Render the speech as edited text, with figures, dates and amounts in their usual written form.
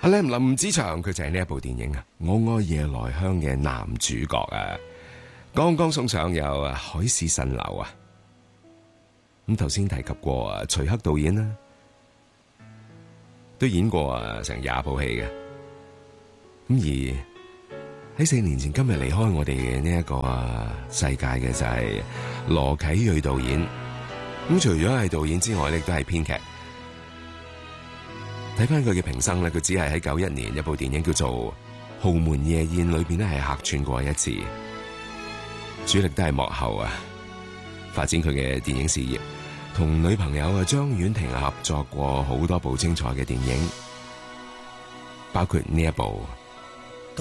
係咧，林子祥佢就係呢一部電影啊《我愛夜來香》嘅男主角啊，剛剛送上有海市蜃樓啊。咁頭先提及過啊，徐克導演啦，都演過成20部戲嘅。咁而喺4年前今日離開我哋嘅呢一個世界嘅就係羅啟銳導演。咁除咗係導演之外，亦都係編劇。睇翻佢嘅平生咧，佢只係喺91年一部電影叫做《豪門夜宴》裏邊咧係客串過一次，主力都係幕後發展佢嘅電影事業，同女朋友張婉婷合作過好多部精彩嘅電影，包括呢一部